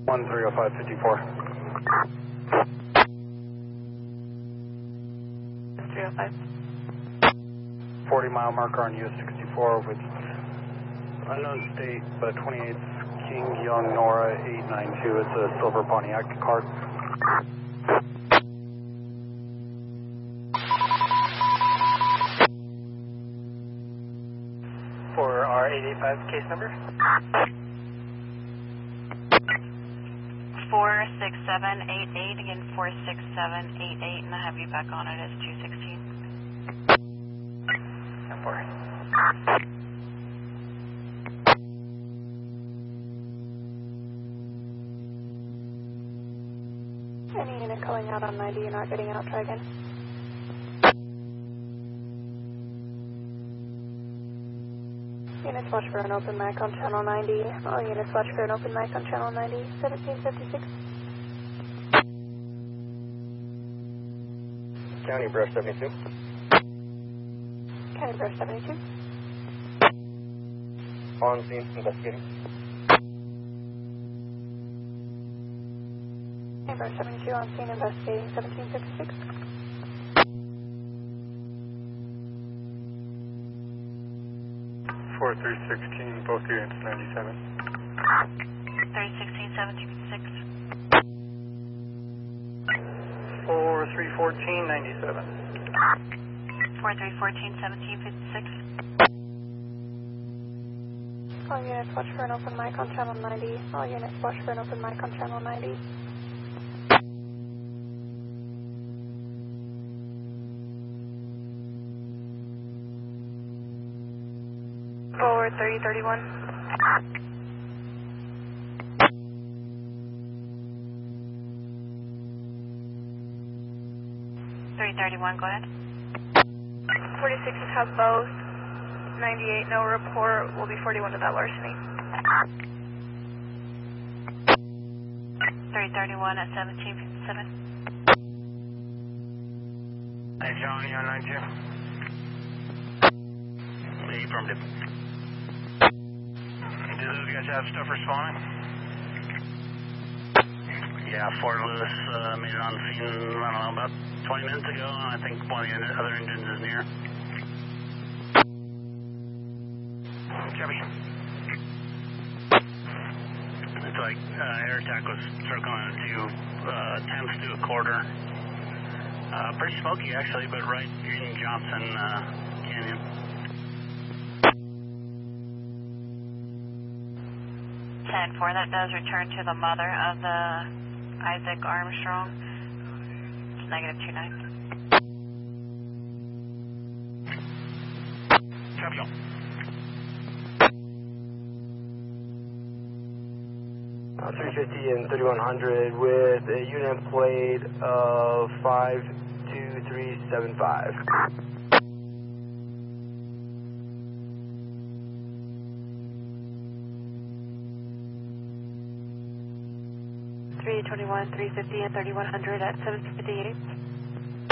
130554. 305. 40-mile marker on US 64 with unknown state, but 28 King Young Nora 892. It's a silver Pontiac car. For our 885 case number? 46788, again 46788, and I have you back on it as 216. 4. Any unit calling out on 90, you're not getting out, try again. Units watch for an open mic on channel 90. All units watch for an open mic on channel 90, 1756. County Brush 72. County Brush 72. On scene, investigating. County Brush 72 on scene, investigating, 1756. For 316, both units 97. 316, 1756. 4314, 97. 4314, 1756. All units watch for an open mic on channel 90. All units watch for an open mic on channel 90. Forward 3031. 331, go ahead. 46s have both. 98, no report. Will be 41 to that larceny. 331 at 1757. Hey, John, you on 92? Affirmative. Do those guys have stuff responding? Yeah, Fort Lewis made it on the scene, I don't know, about 20 minutes ago, and I think one of the other engines is near. Chevy. It's like air attack was circling at 2 tenths to a quarter. Pretty smoky, actually, but right in Johnson Canyon. 10-4, that does return to the mother of the Isaac Armstrong. It's negative 29. Copy all. 350 and 3100 with a unit plate of 52375. 321, 350, and 3100 at 758.